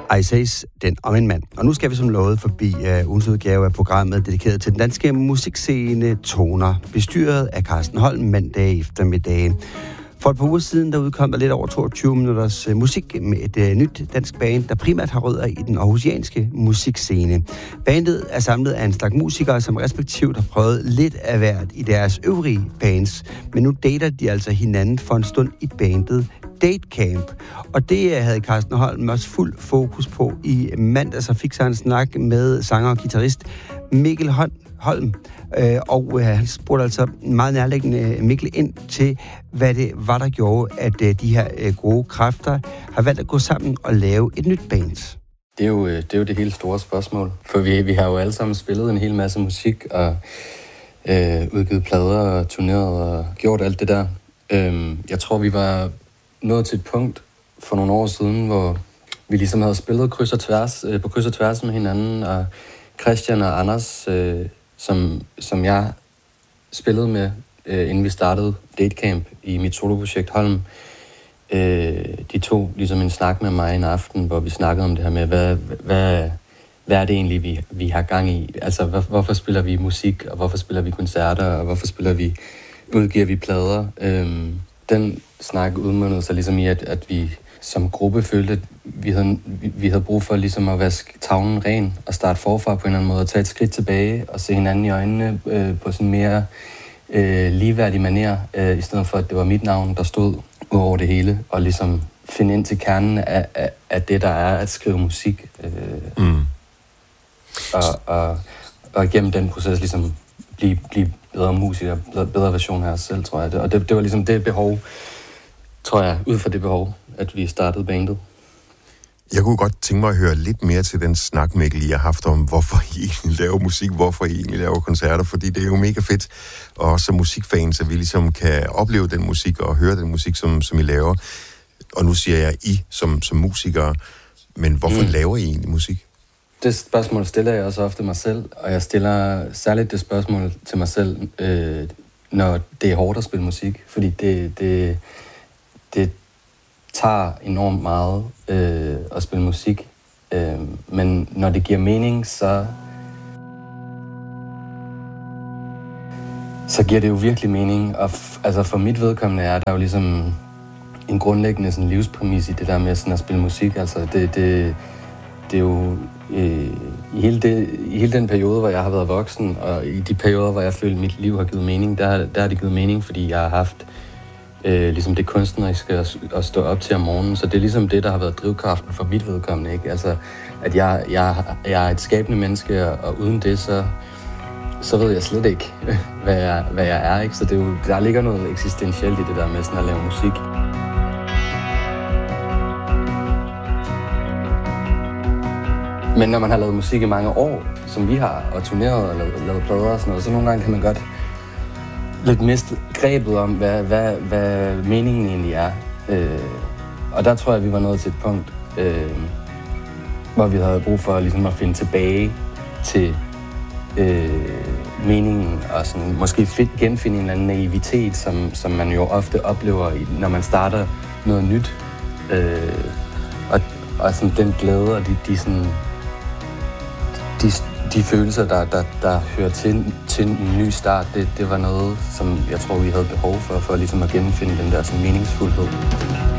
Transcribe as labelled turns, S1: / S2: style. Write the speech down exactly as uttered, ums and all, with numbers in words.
S1: Ice den om en mand. Og nu skal vi som lovet forbi uh, ugens udgave af programmet, dedikeret til den danske musikscene Toner, bestyret af Carsten Holm mandag eftermiddag. For et par uger siden, der udkom der lidt over toogtyve minutters uh, musik med et uh, nyt dansk band, der primært har rødder i den aarhusianske musikscene. Bandet er samlet af en slags musikere, som respektivt har prøvet lidt af hvert i deres øvrige bands, men nu dater de altså hinanden for en stund i bandet Date Camp. Og det havde Carsten Holm også fuld fokus på i mandag, så fik sig en snak med sanger og guitarist Mikkel Holm. Øh, og øh, han spurgte altså meget nærliggende Mikkel ind til, hvad det var, der gjorde, at øh, de her øh, gode kræfter har valgt at gå sammen og lave et nyt band.
S2: Det er jo det, er jo det helt store spørgsmål, for vi, vi har jo alle sammen spillet en hel masse musik og øh, udgivet plader og turneret og gjort alt det der. Øh, jeg tror, vi var nået til et punkt for nogle år siden, hvor vi ligesom havde spillet kryds og tværs, øh, på kryds og tværs med hinanden, og Christian og Anders, øh, som, som jeg spillede med, øh, inden vi startede Date Camp i mit soloprojekt Holm, øh, de tog ligesom en snak med mig en aften, hvor vi snakkede om det her med, hvad, hvad, hvad er det egentlig, vi, vi har gang i? Altså, hvor, hvorfor spiller vi musik, og hvorfor spiller vi koncerter, og hvorfor spiller vi, udgiver vi plader? Øh, den snak udmundede sig ligesom i, at, at vi som gruppe følte, at vi havde, vi havde brug for ligesom at vaske tavlen ren og starte forfra på en eller anden måde, og tage et skridt tilbage og se hinanden i øjnene øh, på sådan mere øh, ligeværdig manér, øh, i stedet for, at det var mit navn, der stod over det hele, og ligesom finde ind til kernen af, af, af det, der er at skrive musik. Øh, mm. og, og, og igennem den proces ligesom blive, blive bedre musiker, bedre, bedre version af os selv, tror jeg. Og det, det var ligesom det behov, tror jeg, ud fra det behov, at vi startede bandet.
S3: Jeg kunne godt tænke mig at høre lidt mere til den snak, Mikkel, I har haft om, hvorfor I egentlig laver musik, hvorfor I egentlig laver koncerter, fordi det er jo mega fedt, og også som musikfans, at vi ligesom kan opleve den musik og høre den musik, som, som I laver. Og nu siger jeg I som, som musikere, men hvorfor mm. laver I egentlig musik?
S2: Det spørgsmål stiller jeg også ofte mig selv, og jeg stiller særligt det spørgsmål til mig selv, øh, når det er hårdt at spille musik, fordi det, det, det tager enormt meget øh, at spille musik, øh, men når det giver mening, så, så giver det jo virkelig mening, og f- altså for mit vedkommende er der jo ligesom en grundlæggende sådan livspræmis i det der med sådan at spille musik, altså det, det, det er jo øh, i, hele det, i hele den periode, hvor jeg har været voksen, og i de perioder, hvor jeg føler, at mit liv har givet mening, der, der har det givet mening, fordi jeg har haft øh, ligesom det kunstneriske at, at stå op til om morgenen. Så det er ligesom det, der har været drivkraften for mit vedkommende, ikke? Altså, at jeg, jeg, jeg er et skabende menneske, og uden det, så, så ved jeg slet ikke, hvad jeg, hvad jeg er, ikke? Så det er jo, der ligger noget eksistentielt i det der med sådan at lave musik. Men når man har lavet musik i mange år, som vi har, og turneret og lavet, lavet plader og sådan noget, så nogle gange kan man godt lidt miste grebet om, hvad, hvad, hvad meningen egentlig er. Øh, og der tror jeg, vi var nået til et punkt, øh, hvor vi havde brug for ligesom at finde tilbage til øh, meningen, og sådan, måske fedt genfinde en eller anden naivitet, som, som man jo ofte oplever, når man starter noget nyt. Øh, og, og sådan den glæde og de, de sådan De, de følelser, der, der, der hører til, til en ny start, det, det var noget, som jeg tror, vi havde behov for, for ligesom at genfinde den der sådan meningsfuldhed.